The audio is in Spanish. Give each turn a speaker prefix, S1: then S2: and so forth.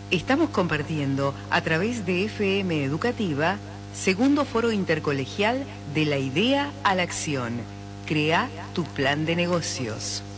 S1: Estamos compartiendo a través de FM Educativa, segundo foro intercolegial de la idea a la acción. Crea tu plan de negocios.